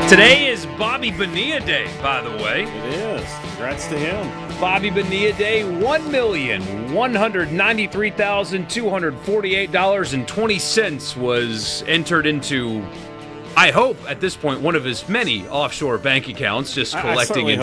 Today is Bobby Bonilla Day, by the way. It is. Congrats to him. Bobby Bonilla Day, $1,193,248.20 was entered into, I hope, at this point, one of his many offshore bank accounts, just collecting I